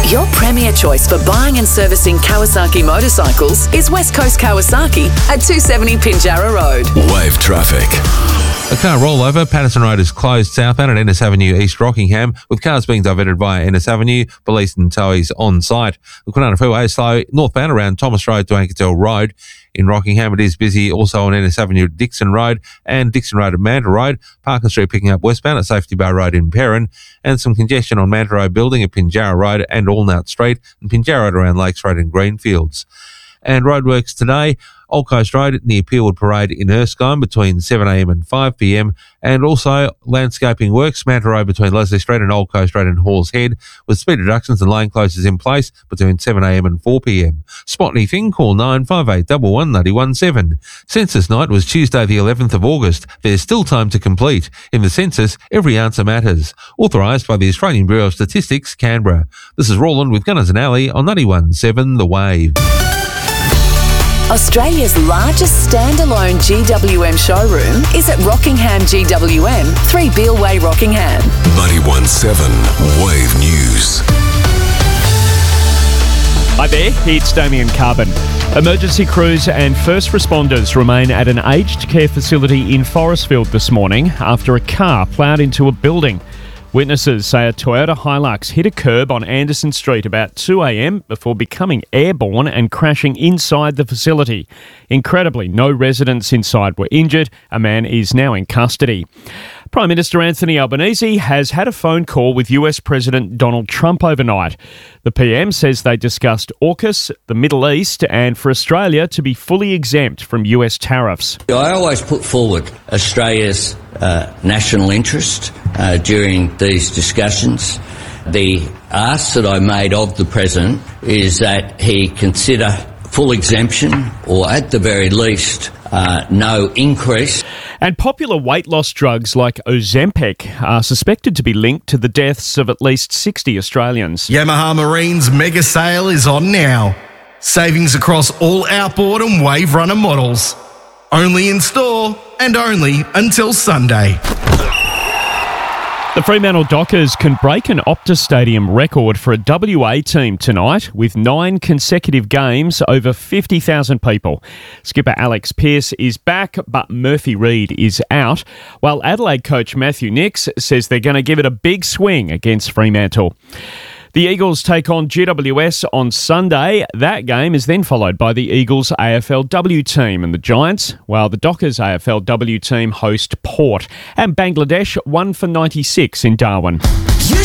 Your premier choice for buying and servicing Kawasaki motorcycles is West Coast Kawasaki at 270 Pinjarra Road. Wave traffic. A car rollover. Patterson Road is closed southbound at Ennis Avenue, East Rockingham, with cars being diverted via Ennis Avenue. Police and towies on site. The Kwinana Freeway is slow northbound around Thomas Road to Anketel Road. In Rockingham, it is busy also on Ennis Avenue at Dixon Road and Dixon Road at Manta Road. Parker Street picking up westbound at Safety Bar Road in Perrin, and some congestion on Manta Road building at Pinjarra Road and Allnut Street, and Pinjarra Road around Lakes Road and Greenfields. And roadworks today, Old Coast Road near Peelwood Parade in Erskine between 7am and 5pm, and also landscaping works, Manta Road between Leslie Street and Old Coast Road and Halls Head, with speed reductions and lane closures in place between 7am and 4pm. Spot anything, call 958 11917. Census night was Tuesday the 11th of August. There's still time to complete. In the census, every answer matters. Authorised by the Australian Bureau of Statistics, Canberra. This is Roland with Gunners and Alley on 91.7 The Wave. Australia's largest standalone GWM showroom is at Rockingham GWM, 3 Beale Way, Rockingham. 91.7 Wave News. Hi there, it's Damien Carbon. Emergency crews and first responders remain at an aged care facility in Forestfield this morning after a car ploughed into a building. Witnesses say a Toyota Hilux hit a curb on Anderson Street about 2am before becoming airborne and crashing inside the facility. Incredibly, no residents inside were injured. A man is now in custody. Prime Minister Anthony Albanese has had a phone call with US President Donald Trump overnight. The PM says they discussed AUKUS, the Middle East, and for Australia to be fully exempt from US tariffs. I always put forward Australia's national interest during these discussions. The ask that I made of the President is that he consider full exemption or at the very least no increase. And popular weight loss drugs like Ozempic are suspected to be linked to the deaths of at least 60 Australians. Yamaha Marine's mega sale is on now. Savings across all outboard and wave runner models. Only in store and only until Sunday. The Fremantle Dockers can break an Optus Stadium record for a WA team tonight with 9 consecutive games over 50,000 people. Skipper Alex Pearce is back, but Murphy Reid is out, while Adelaide coach Matthew Nicks says they're going to give it a big swing against Fremantle. The Eagles take on GWS on Sunday. That game is then followed by the Eagles AFLW team and the Giants, while the Dockers AFLW team host Port. And Bangladesh 1 for 96 in Darwin. You